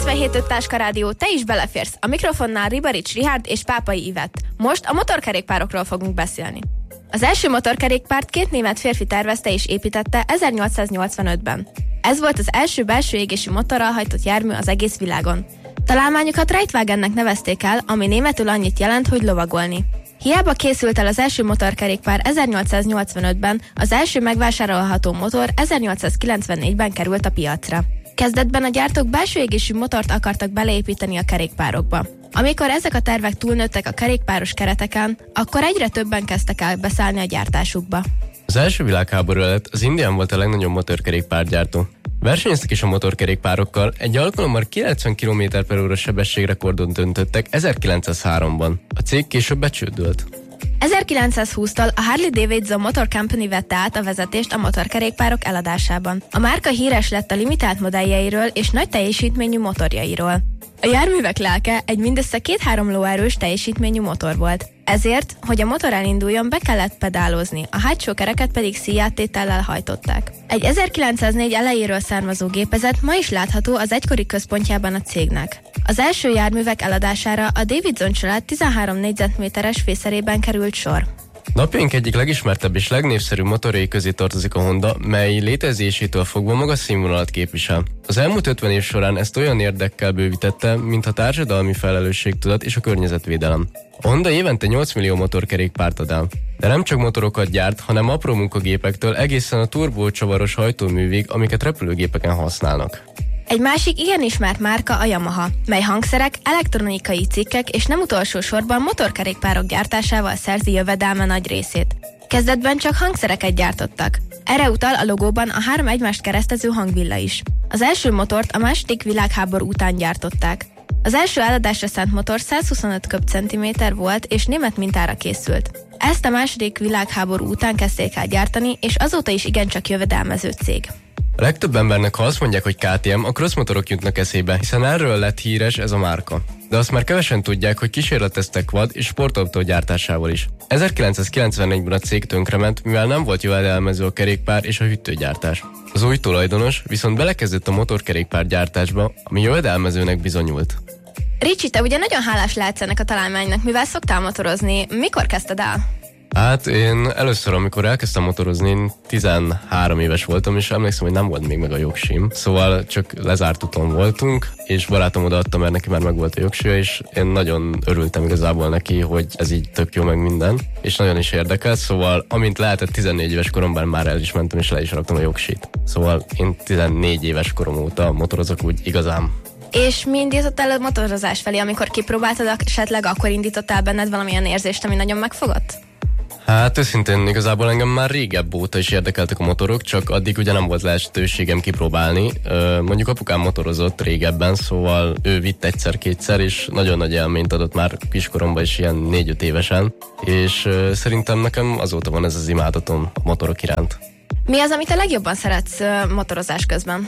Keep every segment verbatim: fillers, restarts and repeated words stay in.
kilencvenhét öt Táska Rádió, te is beleférsz. A mikrofonnál Ribarics Richárd és Pápai Ivett. Most a motorkerékpárokról fogunk beszélni. Az első motorkerékpárt két német férfi tervezte és építette ezernyolcszáznyolcvanötben. Ez volt az első belső égésű motorral hajtott jármű az egész világon. Találmányukat Reitwagennek nevezték el, ami németül annyit jelent, hogy lovagolni. Hiába készült el az első motorkerékpár ezernyolcszáznyolcvanötben, az első megvásárolható motor ezernyolcszázkilencvennégyben került a piacra. Kezdetben a gyártók belső égésű motort akartak beleépíteni a kerékpárokba. Amikor ezek a tervek túlnőttek a kerékpáros kereteken, akkor egyre többen kezdtek el beszállni a gyártásukba. Az első világháború előtt az Indian volt a legnagyobb motorkerékpárgyártó. Versenyeztek is a motorkerékpárokkal, egy alkalommal kilencven kilométer per óra sebességrekordon döntöttek ezerkilencszázháromban. A cég később becsődölt. ezerkilencszázhúsztól a Harley-Davidson Motor Company vette át a vezetést a motorkerékpárok eladásában. A márka híres lett a limitált modelljeiről és nagy teljesítményű motorjairól. A járművek lelke egy mindössze két-három lóerős teljesítményű motor volt. Ezért, hogy a motor elinduljon, be kellett pedálozni, a hátsó kereket pedig szíjáttétellel hajtották. Egy ezerkilencszáznégy elejéről származó gépezet ma is látható az egykori központjában a cégnek. Az első járművek eladására a Davidson család tizenhárom négyzetméteres fészerében került sor. Napjaink egyik legismertebb és legnévszerűbb motorjai közé tartozik a Honda, mely létezésétől fogva magas színvonalat képvisel. Az elmúlt ötven év során ezt olyan érdekkel bővítette, mint a társadalmi felelősségtudat és a környezetvédelem. A Honda évente nyolc millió motorkerékpárt ad el. De nem csak motorokat gyárt, hanem apró munkagépektől egészen a turbócsavaros hajtóművig, amiket repülőgépeken használnak. Egy másik igen ismert márka a Yamaha, mely hangszerek, elektronikai cikkek és nem utolsó sorban motorkerékpárok gyártásával szerzi jövedelme nagy részét. Kezdetben csak hangszereket gyártottak. Erre utal a logóban a három egymást keresztező hangvilla is. Az első motort a második világháború után gyártották. Az első eladásra szánt motor százhuszonöt köbcentiméter volt és német mintára készült. Ezt a második világháború után kezdték el gyártani, és azóta is igencsak jövedelmező cég. A legtöbb embernek, ha azt mondják, hogy ká té em, a crossmotorok jutnak eszébe, hiszen erről lett híres ez a márka. De azt már kevesen tudják, hogy kísérleteztek vad és sportautó gyártásával is. ezerkilencszázkilencvennégyben a cég tönkrement, mivel nem volt jövedelmező a kerékpár és a hűtőgyártás. Az új tulajdonos viszont belekezdett a motorkerékpár gyártásba, ami jövedelmezőnek bizonyult. Ricsi, te ugye nagyon hálás lehetsz ennek a találmánynak, mivel szoktál motorozni. Mikor kezdted el? Hát én először, amikor elkezdtem motorozni, én tizenhárom éves voltam, és emlékszem, hogy nem volt még meg a jogsim. Szóval csak lezárt úton voltunk, és barátom odaadta, mert neki már meg volt a jogsia, és én nagyon örültem igazából neki, hogy ez így tök jó meg minden, és nagyon is érdekelt, szóval amint lehetett tizennégy éves koromban már el is mentem, és le is raktam a jogsit. Szóval én tizennégy éves korom óta motorozok úgy igazán. És mi indítottál a motorozás felé, amikor kipróbáltad, esetleg akkor indítottál benned valamilyen érzést, ami nagyon megfogott? Hát őszintén igazából engem már régebb óta is érdekeltek a motorok, csak addig ugye nem volt lehetőségem kipróbálni. Mondjuk apukám motorozott régebben, szóval ő vitt egyszer-kétszer, és nagyon nagy élményt adott már kiskoromban is, ilyen négy-öt évesen, és szerintem nekem azóta van ez az imádatom a motorok iránt. Mi az, amit a legjobban szeretsz motorozás közben?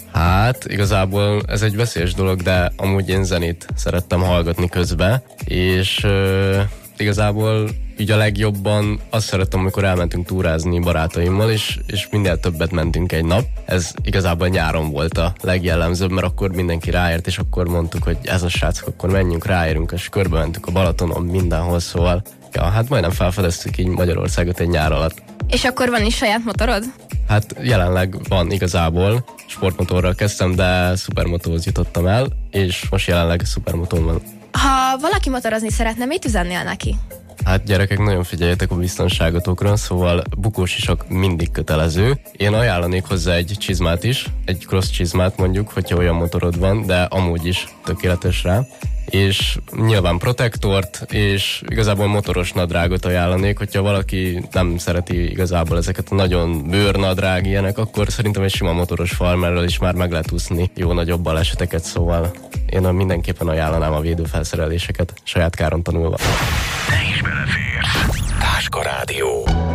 Hát igazából ez egy veszélyes dolog, de amúgy én zenét szerettem hallgatni közben, és igazából így a legjobban azt szerettem, amikor elmentünk túrázni barátaimmal, és, és minél többet mentünk egy nap. Ez igazából nyáron volt a legjellemzőbb, mert akkor mindenki ráért, és akkor mondtuk, hogy ez a srácok, akkor menjünk, ráérünk, és körbe mentünk a Balatonon, mindenhol, szóval ja, hát majdnem felfedeztük így Magyarországot egy nyár alatt. És akkor van is saját motorod? Hát jelenleg van igazából. Sportmotorral kezdtem, de szupermotorhoz jutottam el, és most jelenleg szupermotor van. Ha valaki motorozni szeretne, mit üzennél neki? Hát gyerekek, nagyon figyeljetek a biztonságotokra, szóval bukósisak mindig kötelező. Én ajánlanék hozzá egy csizmát is, egy cross csizmát mondjuk, hogyha olyan motorod van, de amúgy is tökéletes rá. És nyilván protektort, és igazából motoros nadrágot ajánlanék, hogyha valaki nem szereti igazából ezeket a nagyon bőrnadrág ilyenek, akkor szerintem egy sima motoros farmerrel is már meg lehet úszni jó nagyobb baleseteket, szóval én mindenképpen ajánlanám a védőfelszereléseket, saját káron tanulva. Te is beleférsz. Táska Rádió.